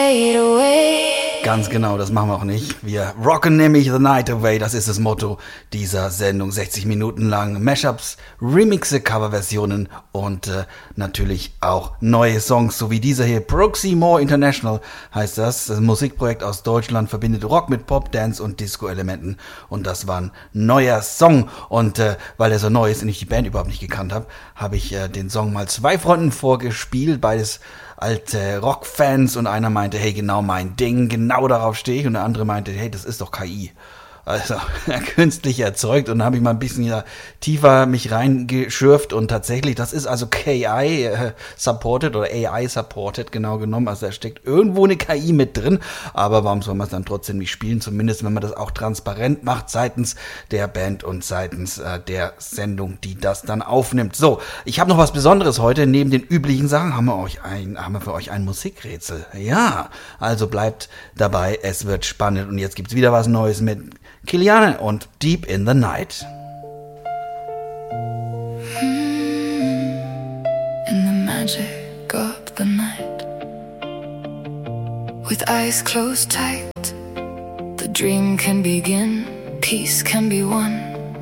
fade away. Ganz genau, das machen wir auch nicht. Wir rocken nämlich the night away, das ist das Motto dieser Sendung. 60 Minuten lang Mashups, Remixe, Coverversionen und natürlich auch neue Songs, so wie dieser hier. Proximore International heißt das. Das ist ein Musikprojekt aus Deutschland, verbindet Rock mit Pop, Dance und Disco-Elementen. Und das war ein neuer Song. Und weil er so neu ist und ich die Band überhaupt nicht gekannt habe, habe ich den Song mal 2 Freunden vorgespielt, beides alte Rockfans, und einer meinte, hey, genau mein Ding, genau darauf stehe ich, und der andere meinte, hey, das ist doch KI. Also künstlich erzeugt, und dann habe ich mal ein bisschen tiefer mich reingeschürft, und tatsächlich, das ist also KI supported oder AI supported, genau genommen, also da steckt irgendwo eine KI mit drin, aber warum soll man es dann trotzdem nicht spielen, zumindest wenn man das auch transparent macht seitens der Band und seitens der Sendung, die das dann aufnimmt. So, ich habe noch was Besonderes heute, neben den üblichen Sachen haben wir für euch ein Musikrätsel. Ja, also bleibt dabei, es wird spannend, und jetzt gibt's wieder was Neues mit Kilian und Deep in the Night. In the magic of the night, with eyes closed tight, the dream can begin, peace can be won.